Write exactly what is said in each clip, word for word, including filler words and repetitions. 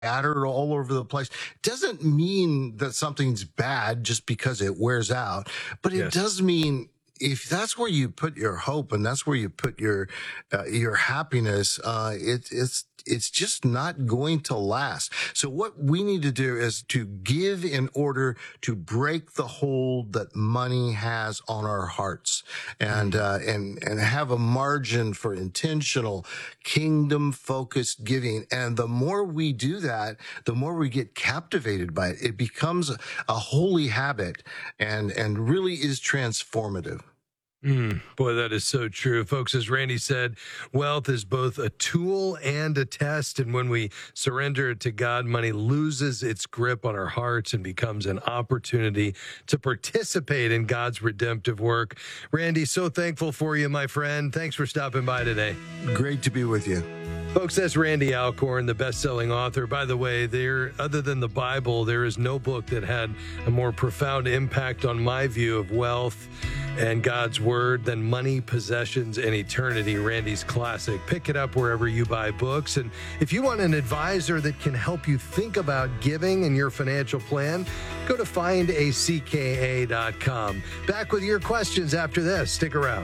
scattered all over the place. Doesn't mean that something's bad just because it wears out, but it Yes. does mean if that's where you put your hope and that's where you put your uh, your happiness, uh, it, it's it's just not going to last. So what we need to do is to give in order to break the hold that money has on our hearts, and uh, and and have a margin for intentional, kingdom-focused giving. And the more we do that, the more we get captivated by it. It becomes a, a holy habit, and and really is transformative. Mm, boy, that is so true. Folks, as Randy said, wealth is both a tool and a test. And when we surrender it to God, money loses its grip on our hearts and becomes an opportunity to participate in God's redemptive work. Randy, so thankful for you, my friend. Thanks for stopping by today. Great to be with you. Folks, that's Randy Alcorn, the best-selling author. By the way, there, other than the Bible, there is no book that had a more profound impact on my view of wealth and God's word than Money, Possessions, and Eternity, Randy's classic. Pick it up wherever you buy books. And if you want an advisor that can help you think about giving and your financial plan, go to find a c k a dot com. Back with your questions after this. Stick around.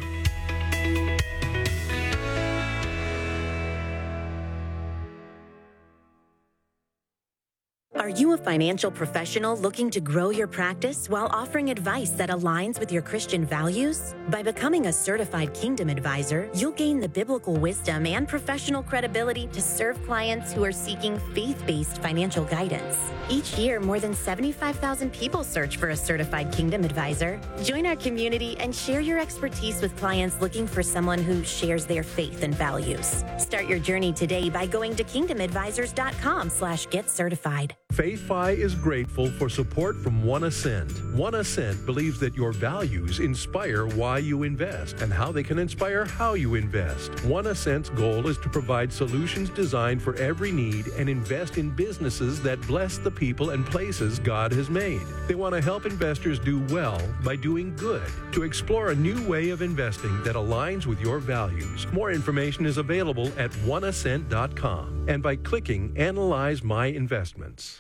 Are you a financial professional looking to grow your practice while offering advice that aligns with your Christian values? By becoming a certified Kingdom Advisor, you'll gain the biblical wisdom and professional credibility to serve clients who are seeking faith-based financial guidance. Each year, more than seventy-five thousand people search for a certified Kingdom Advisor. Join our community and share your expertise with clients looking for someone who shares their faith and values. Start your journey today by going to kingdom advisors dot com slash get certified. FaithFi is grateful for support from One Ascent. One Ascent believes that your values inspire why you invest and how they can inspire how you invest. One Ascent's goal is to provide solutions designed for every need and invest in businesses that bless the people and places God has made. They want to help investors do well by doing good. To explore a new way of investing that aligns with your values, more information is available at one ascent dot com and by clicking Analyze My Investments.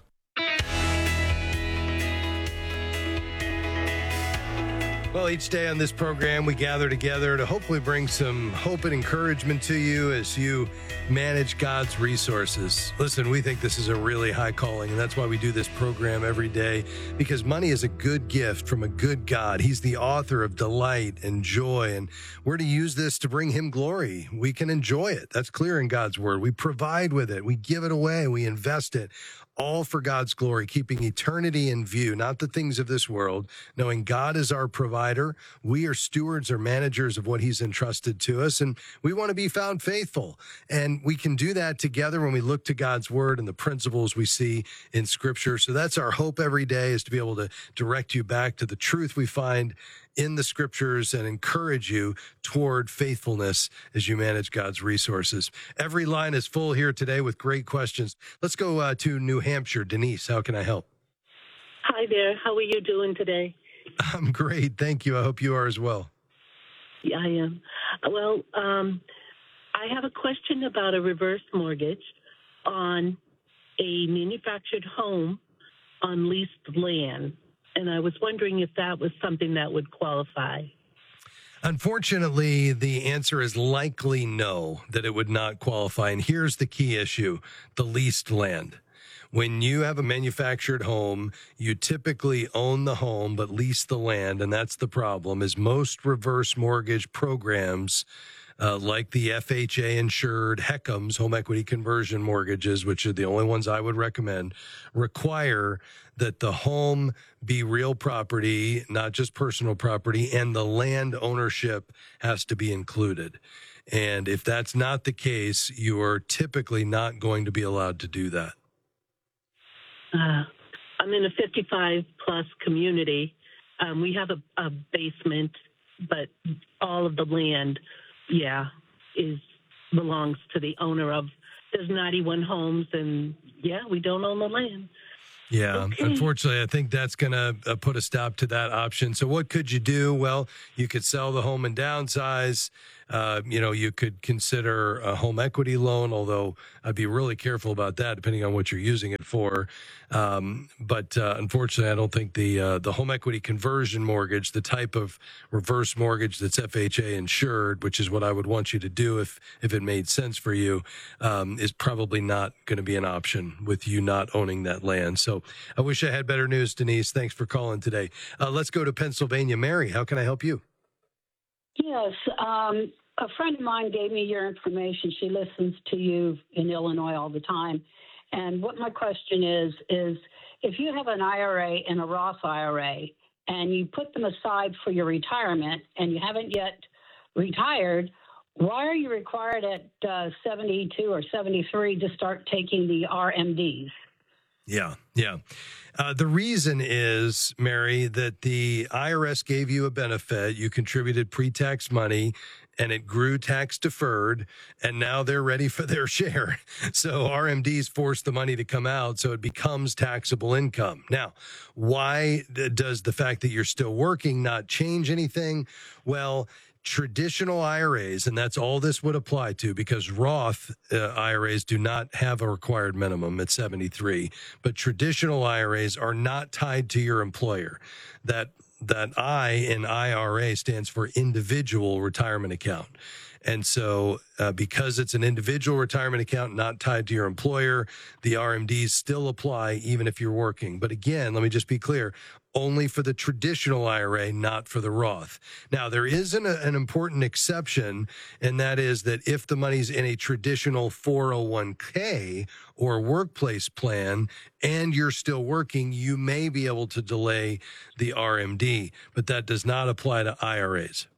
Well, each day on this program, we gather together to hopefully bring some hope and encouragement to you as you manage God's resources. Listen, we think this is a really high calling, and that's why we do this program every day, because money is a good gift from a good God. He's the author of delight and joy, and we're to use this to bring him glory. We can enjoy it. That's clear in God's word. We provide with it. We give it away. We invest it. All for God's glory, keeping eternity in view, not the things of this world, knowing God is our provider. We are stewards or managers of what he's entrusted to us, and we want to be found faithful. And we can do that together when we look to God's word and the principles we see in Scripture. So that's our hope every day, is to be able to direct you back to the truth we find in the Scriptures and encourage you toward faithfulness as you manage God's resources. Every line is full here today with great questions. Let's go uh, to New Hampshire. Denise, how can I help? Hi there. How are you doing today? I'm great. Thank you. I hope you are as well. Yeah, I am. Well, um, I have a question about a reverse mortgage on a manufactured home on leased land. And I was wondering if that was something that would qualify. Unfortunately, the answer is likely no, that it would not qualify. And here's the key issue: the leased land. When you have a manufactured home, you typically own the home but lease the land, and that's the problem. Is most reverse mortgage programs, uh, like the F H A-insured HECMs, home equity conversion mortgages, which are the only ones I would recommend, require that the home be real property, not just personal property, and the land ownership has to be included. And if that's not the case, you are typically not going to be allowed to do that. Uh, I'm in a fifty-five plus community. Um, we have a, a basement, but all of the land, yeah, is belongs to the owner of. There's ninety-one homes, and yeah, we don't own the land. Yeah, okay. Unfortunately, I think that's going to uh, put a stop to that option. So what could you do? Well, you could sell the home and downsize. Uh, you know, you could consider a home equity loan, although I'd be really careful about that depending on what you're using it for. Um, but uh, unfortunately, I don't think the uh, the home equity conversion mortgage, the type of reverse mortgage that's F H A insured, which is what I would want you to do if if it made sense for you, um, is probably not going to be an option with you not owning that land. So I wish I had better news, Denise. Thanks for calling today. Uh, let's go to Pennsylvania. Mary, how can I help you? Yes. Um, a friend of mine gave me your information. She listens to you in Illinois all the time. And what my question is, is if you have an I R A and a Roth I R A and you put them aside for your retirement and you haven't yet retired, why are you required at uh, seventy-two or seventy-three to start taking the R M Ds? Yeah, yeah. Uh, the reason is, Mary, that the I R S gave you a benefit. You contributed pre-tax money, and it grew tax deferred, and now they're ready for their share. So R M Ds force the money to come out, so it becomes taxable income. Now, why does the fact that you're still working not change anything? Well, traditional I R As, and that's all this would apply to, because Roth uh, I R As do not have a required minimum at seventy-three, but traditional I R As are not tied to your employer. That that I in I R A stands for individual retirement account. And so uh, because it's an individual retirement account not tied to your employer, the R M Ds still apply even if you're working. But again, let me just be clear, only for the traditional I R A, not for the Roth. Now, there is an, an important exception, and that is that if the money's in a traditional four oh one k or workplace plan and you're still working, you may be able to delay the R M D, but that does not apply to I R As.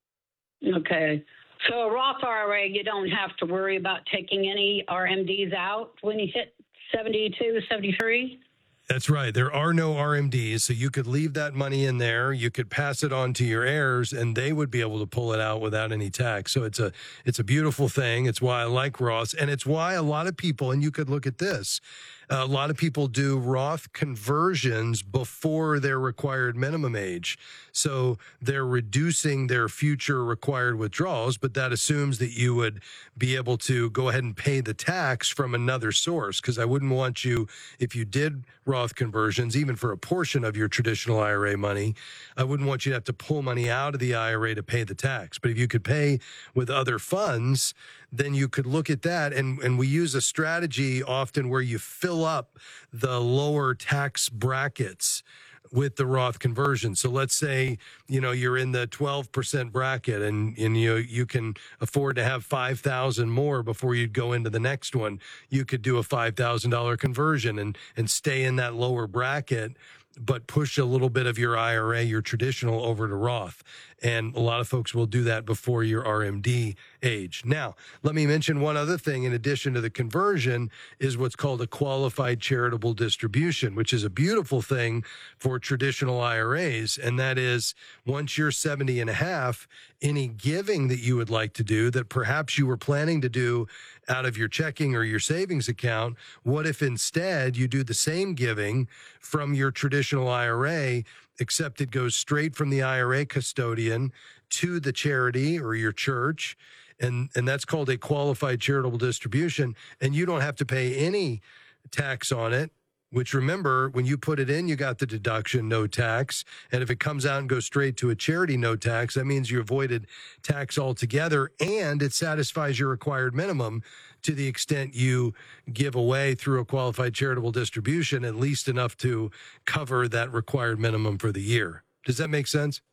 Okay. So a Roth I R A, you don't have to worry about taking any R M Ds out when you hit seventy-two, seventy-three? That's right. There are no R M Ds, so you could leave that money in there. You could pass it on to your heirs, and they would be able to pull it out without any tax. So it's a it's a beautiful thing. It's why I like Roths, and it's why a lot of people, and you could look at this, a lot of people do Roth conversions before their required minimum age. So they're reducing their future required withdrawals, but that assumes that you would be able to go ahead and pay the tax from another source, because I wouldn't want you, if you did Roth conversions, even for a portion of your traditional I R A money, I wouldn't want you to have to pull money out of the I R A to pay the tax. But if you could pay with other funds, then you could look at that. And, and we use a strategy often where you fill up the lower tax brackets with the Roth conversion. So let's say, you know, you're in the twelve percent bracket and, and you, you can afford to have five thousand more before you go into the next one. You could do a five thousand dollars conversion and, and stay in that lower bracket, but push a little bit of your I R A, your traditional, over to Roth. And a lot of folks will do that before your R M D age. Now, let me mention one other thing in addition to the conversion is what's called a qualified charitable distribution, which is a beautiful thing for traditional I R As. And that is, once you're seventy and a half, any giving that you would like to do that perhaps you were planning to do out of your checking or your savings account, what if instead you do the same giving from your traditional I R A, except it goes straight from the I R A custodian to the charity or your church, and, and that's called a qualified charitable distribution, and you don't have to pay any tax on it, which, remember, when you put it in, you got the deduction, no tax, and if it comes out and goes straight to a charity, no tax, that means you avoided tax altogether, and it satisfies your required minimum to the extent you give away through a qualified charitable distribution, at least enough to cover that required minimum for the year. Does that make sense?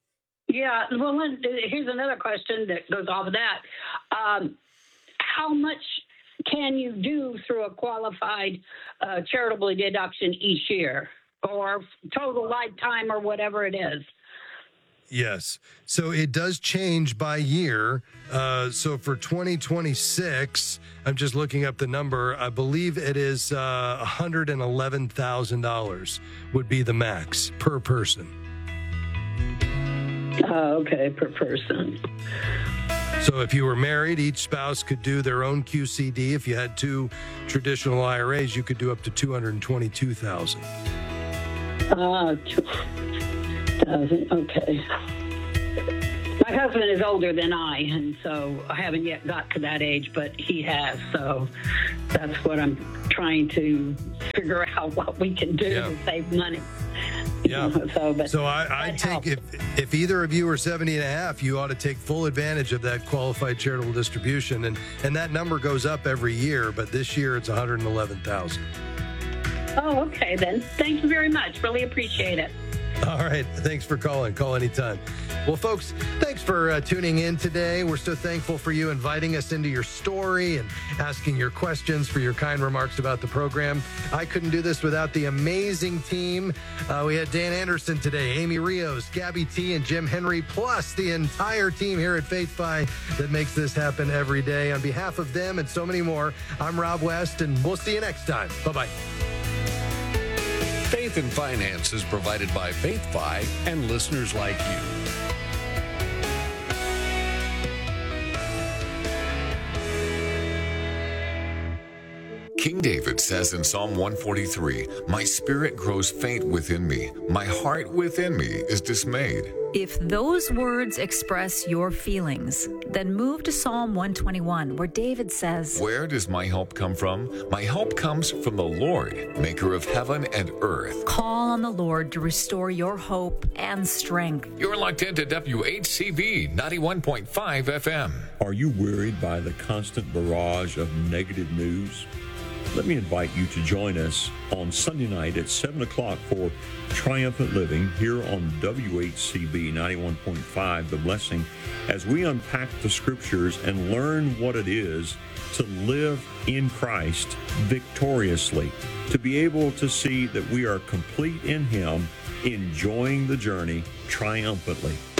Yeah. Well, then, here's another question that goes off of that. Um, how much can you do through a qualified uh, charitable deduction each year, or total lifetime, or whatever it is? Yes. So it does change by year. Uh, so for twenty twenty-six, I'm just looking up the number. I believe it is uh, one hundred eleven thousand dollars would be the max per person. Uh, okay, per person. So if you were married, each spouse could do their own Q C D. If you had two traditional I R As, you could do up to two hundred twenty-two thousand dollars. Uh, okay. My My husband is older than I, and so I haven't yet got to that age, but he has. So that's what I'm trying to figure out what we can do Yeah. to save money. Yeah. So, but So I, I that take, helps. if, if either of you are seventy and a half, you ought to take full advantage of that qualified charitable distribution. And, and that number goes up every year, but this year it's one hundred eleven thousand. Oh, okay then. Thank you very much. Really appreciate it. All right. Thanks for calling. Call anytime. Well, folks, thanks for uh, tuning in today. We're so thankful for you inviting us into your story and asking your questions, for your kind remarks about the program. I couldn't do this without the amazing team. Uh, we had Dan Anderson today, Amy Rios, Gabby T, and Jim Henry, plus the entire team here at FaithFi that makes this happen every day. On behalf of them and so many more, I'm Rob West, and we'll see you next time. Bye-bye. Faith and Finance is provided by FaithFi and listeners like you. King David says in Psalm one forty-three, "My spirit grows faint within me. My heart within me is dismayed." If those words express your feelings, then move to Psalm one twenty-one, where David says, "Where does my help come from? My help comes from the Lord, maker of heaven and earth." Call on the Lord to restore your hope and strength. You're locked into W H C V ninety-one point five F M. Are you worried by the constant barrage of negative news? Let me invite you to join us on Sunday night at seven o'clock for Triumphant Living here on W H C B ninety-one point five, The Blessing, as we unpack the scriptures and learn what it is to live in Christ victoriously, to be able to see that we are complete in Him, enjoying the journey triumphantly.